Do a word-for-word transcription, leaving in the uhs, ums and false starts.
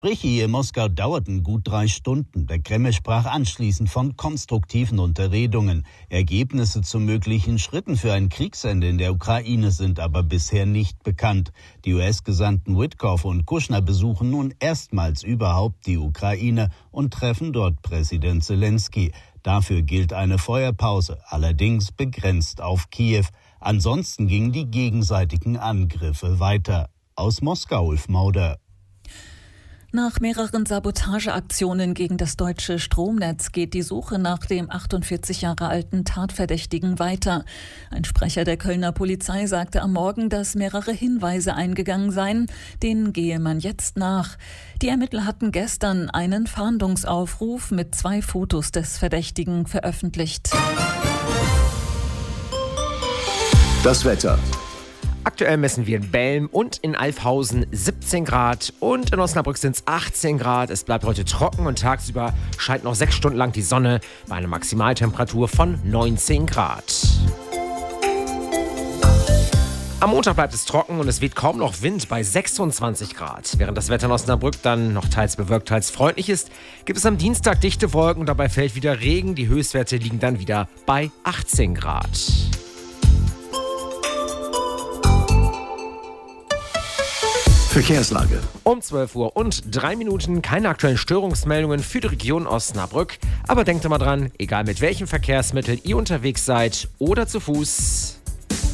Gespräche in Moskau dauerten gut drei Stunden. Der Kreml sprach anschließend von konstruktiven Unterredungen. Ergebnisse zu möglichen Schritten für ein Kriegsende in der Ukraine sind aber bisher nicht bekannt. Die U S-Gesandten Witkoff und Kushner besuchen nun erstmals überhaupt die Ukraine und treffen dort Präsident Zelensky. Dafür gilt eine Feuerpause, allerdings begrenzt auf Kiew. Ansonsten gingen die gegenseitigen Angriffe weiter. Aus Moskau, Ulf Mauder. Nach mehreren Sabotageaktionen gegen das deutsche Stromnetz geht die Suche nach dem achtundvierzig Jahre alten Tatverdächtigen weiter. Ein Sprecher der Kölner Polizei sagte am Morgen, dass mehrere Hinweise eingegangen seien. Denen gehe man jetzt nach. Die Ermittler hatten gestern einen Fahndungsaufruf mit zwei Fotos des Verdächtigen veröffentlicht. Das Wetter. Aktuell messen wir in Belm und in Alfhausen siebzehn Grad und in Osnabrück sind es achtzehn Grad. Es bleibt heute trocken und tagsüber scheint noch sechs Stunden lang die Sonne bei einer Maximaltemperatur von neunzehn Grad. Am Montag bleibt es trocken und es weht kaum noch Wind bei sechsundzwanzig Grad. Während das Wetter in Osnabrück dann noch teils bewölkt, teils freundlich ist, gibt es am Dienstag dichte Wolken und dabei fällt wieder Regen. Die Höchstwerte liegen dann wieder bei achtzehn Grad. Verkehrslage. Um zwölf Uhr und drei Minuten keine aktuellen Störungsmeldungen für die Region Osnabrück. Aber denkt immer dran, egal mit welchem Verkehrsmittel ihr unterwegs seid oder zu Fuß.